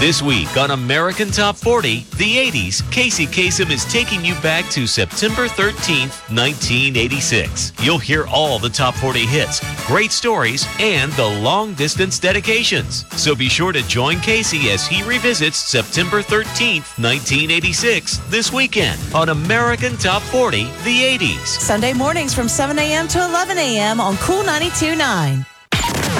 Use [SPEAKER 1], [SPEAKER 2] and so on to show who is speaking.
[SPEAKER 1] This week on American Top 40, the 80s, Casey Kasem is taking you back to September 13th, 1986. You'll hear all the top 40 hits, great stories, and the long-distance dedications. So be sure to join Casey as he revisits September 13th, 1986 this weekend on American Top 40, the 80s.
[SPEAKER 2] Sunday mornings from 7 a.m. to 11 a.m. on Cool 92.9.